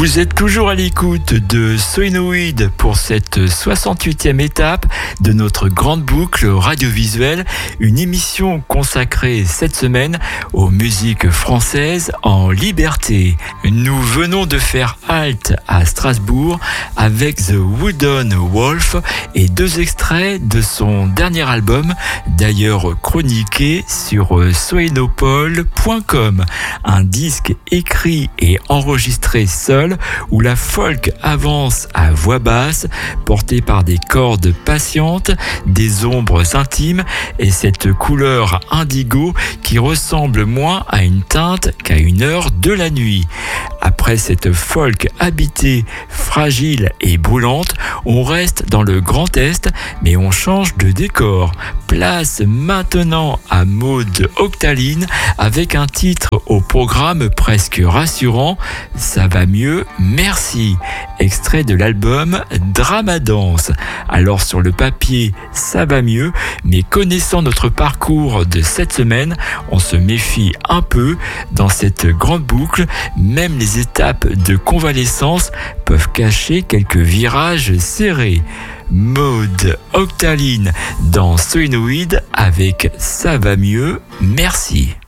Vous êtes toujours à l'écoute de Solenoid pour cette 68e étape de notre grande boucle radiovisuelle, une émission consacrée cette semaine aux musiques françaises en liberté. Nous venons de faire halte à Strasbourg avec The Wooden Wolf et 2 extraits de son dernier album, d'ailleurs chroniqué sur solenopole.com, un disque écrit et enregistré seul où la folk avance à voix basse, portée par des cordes patientes, des ombres intimes et cette couleur indigo qui ressemble moins à une teinte qu'à une heure de la nuit. Après cette folk habitée, fragile et brûlante, on reste dans le Grand Est, mais on change de décor. Place maintenant à Maud Octaline avec un titre au programme presque rassurant, Ça va mieux, merci. Extrait de l'album Dramadance. Alors sur le papier, ça va mieux, mais connaissant notre parcours de cette semaine, on se méfie un peu dans cette grande boucle. Même les étapes de convalescence peuvent cacher quelques virages serrés. Maud Octaline dans Solenoid avec Ça va mieux, merci.